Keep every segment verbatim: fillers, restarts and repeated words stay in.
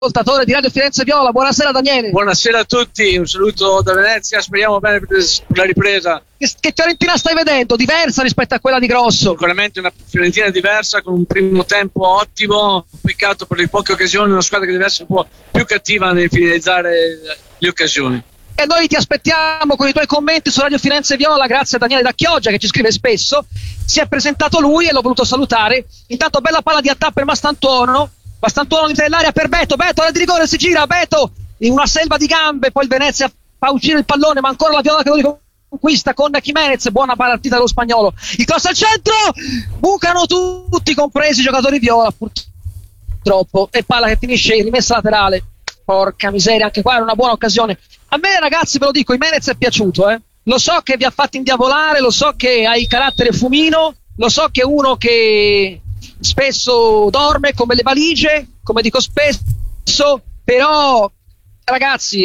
ascoltatore di Radio Firenze Viola. Buonasera Daniele. Buonasera a tutti, un saluto da Venezia, speriamo bene per la ripresa. Che, che Fiorentina stai vedendo? Diversa rispetto a quella di Grosso? Sicuramente una Fiorentina diversa, con un primo tempo ottimo, peccato per le poche occasioni, una squadra che deve essere un po' più cattiva nel finalizzare le occasioni. E noi ti aspettiamo con i tuoi commenti su Radio Firenze Viola. Grazie a Daniele da Chioggia che ci scrive spesso. Si è presentato lui e l'ho voluto salutare. Intanto bella palla di attacco per Mastantuono. Mastantuono all'interno dell'area per Beto. Beto alla di rigore, si gira Beto in una selva di gambe. Poi il Venezia fa uscire il pallone, ma ancora la Viola che lo conquista con Jimenez. Buona partita dello spagnolo. Il cross al centro. Bucano tutti, compresi i giocatori Viola purtroppo. E palla che finisce in rimessa laterale. Porca miseria, anche qua era una buona occasione. A me ragazzi ve lo dico, Jimenez è piaciuto, eh. Lo so che vi ha fatto indiavolare, lo so che ha il carattere fumino, lo so che è uno che spesso dorme come le valigie, come dico spesso, però ragazzi,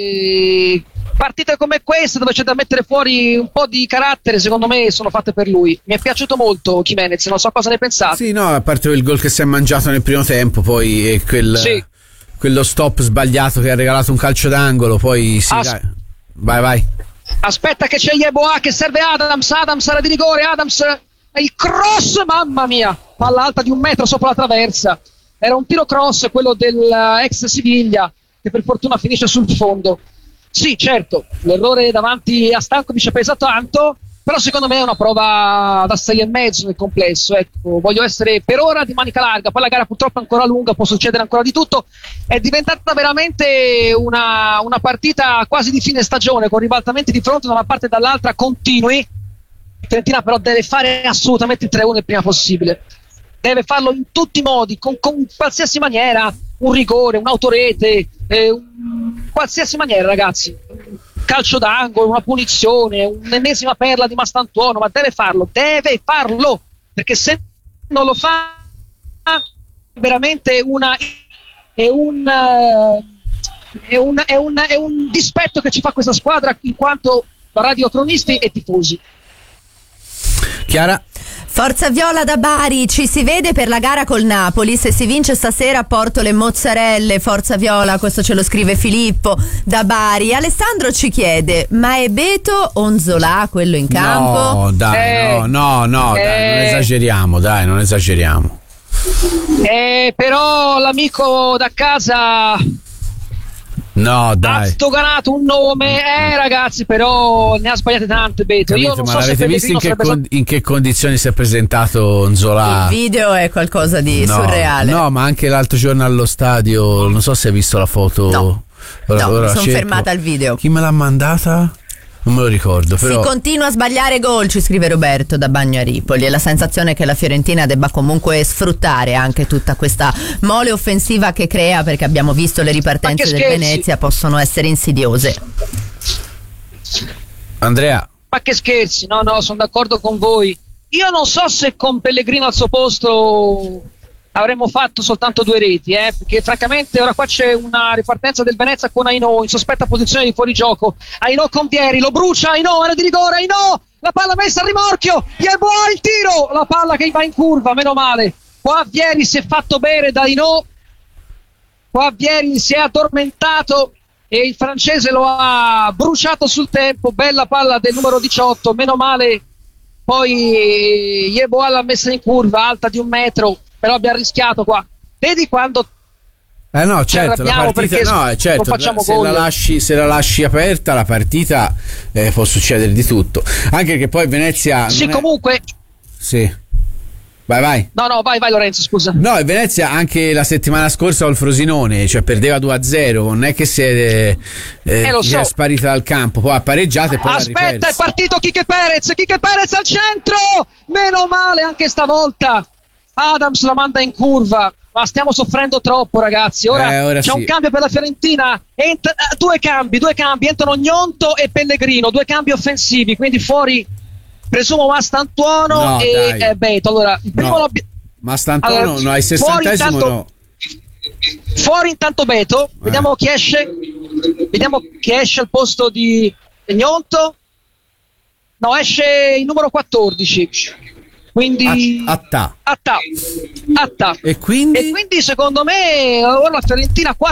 eh, partite come queste dove c'è da mettere fuori un po' di carattere, secondo me sono fatte per lui. Mi è piaciuto molto Jimenez, non so cosa ne pensate. Sì, no, a parte il gol che si è mangiato nel primo tempo, poi è quel... Sì. quello stop sbagliato che ha regalato un calcio d'angolo, poi sì, As- dai. vai vai aspetta che c'è Yeboah che serve Adams. Adams era di rigore, Adams il cross, mamma mia, palla alta di un metro sopra la traversa. Era un tiro cross quello dell'ex Siviglia che per fortuna finisce sul fondo. Sì, certo, l'errore davanti a Stankovic pesa tanto, però secondo me è una prova da sei e mezzo nel complesso. Ecco, voglio essere per ora di manica larga, poi la gara purtroppo è ancora lunga, può succedere ancora di tutto. È diventata veramente una, una partita quasi di fine stagione, con ribaltamenti di fronte da una parte e dall'altra continui. Fiorentina però deve fare assolutamente il tre uno il prima possibile, deve farlo in tutti i modi, con, con qualsiasi maniera, un rigore, un'autorete, eh, un, qualsiasi maniera ragazzi, calcio d'angolo, una punizione, un'ennesima perla di Mastantuono, ma deve farlo, deve farlo, perché se non lo fa è veramente una è un, è un, è un, è un dispetto che ci fa questa squadra in quanto radiocronisti e tifosi. Chiara? Forza Viola da Bari, ci si vede per la gara col Napoli, se si vince stasera porto le mozzarelle. Forza Viola, questo ce lo scrive Filippo da Bari. Alessandro ci chiede, ma è Beto o Nzola quello in campo? No dai, eh, no no no eh, dai, non esageriamo, dai, non esageriamo. Eh, però l'amico da casa No, dai. ha stoganato un nome, eh ragazzi, però ne ha sbagliate tante Beto. Capito, Io non ma so l'avete se visto in che, sarebbe con- in che condizioni si è presentato Nzola? Il video è qualcosa di no, surreale. No, ma anche l'altro giorno allo stadio, non so se hai visto la foto. No, ora, no ora mi sono cerco. fermata al video. Chi me l'ha mandata? Non me lo ricordo, però. Si continua a sbagliare gol, ci scrive Roberto da Bagnaripoli, e la sensazione è che la Fiorentina debba comunque sfruttare anche tutta questa mole offensiva che crea, perché abbiamo visto le ripartenze del scherzi. Venezia possono essere insidiose. Andrea? Ma che scherzi, no no, sono d'accordo con voi. Io non so se con Pellegrino al suo posto avremmo fatto soltanto due reti, eh, perché francamente ora qua c'è una ripartenza del Venezia con Ainò in sospetta posizione di fuorigioco. Ainò con Vieri, lo brucia, Ainò, era di rigore, Ainò, la palla messa a rimorchio, Yeboah il tiro, la palla che va in curva, meno male. Qua Vieri si è fatto bere da Ainò, qua Vieri si è addormentato e il francese lo ha bruciato sul tempo. Bella palla del numero diciotto, meno male. Poi Yeboah l'ha messa in curva, alta di un metro, però abbiamo rischiato qua. Vedi quando Eh no, certo, la partita no, certo, se la, lasci, se la lasci aperta la partita eh, può succedere di tutto. Anche che poi Venezia Sì, è... comunque Sì. Vai, vai. No, no, vai, vai Lorenzo, scusa. No, il Venezia anche la settimana scorsa col Frosinone, cioè perdeva due a zero, non è che si è, eh, eh, lo so. è sparita dal campo, poi ha pareggiato e poi Aspetta, è partito Quique Perez, Quique Perez al centro, meno male anche stavolta. Adams la manda in curva, ma stiamo soffrendo troppo ragazzi. Ora, eh, ora c'è sì. un cambio per la Fiorentina, Ent- due cambi, due cambi, entrano Gnonto e Pellegrino, due cambi offensivi, quindi fuori presumo Mastantuono no, e eh, Beto. Allora, il primo no. l'abbi- Mastantuono allora, no, ai sessantesimo intanto, no. Fuori intanto Beto, eh. vediamo chi esce, vediamo chi esce al posto di Gnonto. No, esce il numero quattordici. Quindi Atta. Atta. Atta. E quindi? E quindi secondo me ora la Fiorentina